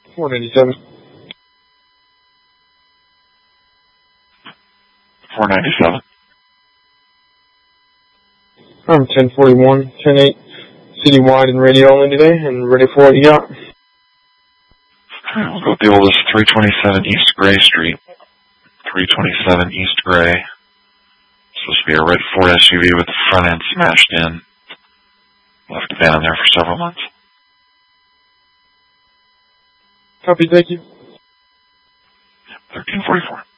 497. 497. I'm 1041, 10-8, citywide and radio only today, and ready for what you got. We'll go with the oldest, 327 East Gray Street. 327 East Gray. Supposed to be a red Ford SUV with the front end smashed in. Left abandoned there for several months. Copy, thank you. 1344.